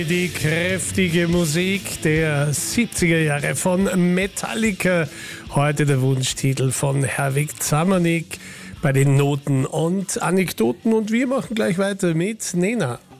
Die kräftige Musik der 70er Jahre von Metallica. Heute der Wunschtitel von Herwig Zamanik bei den Noten und Anekdoten. Und wir machen gleich weiter mit Nena.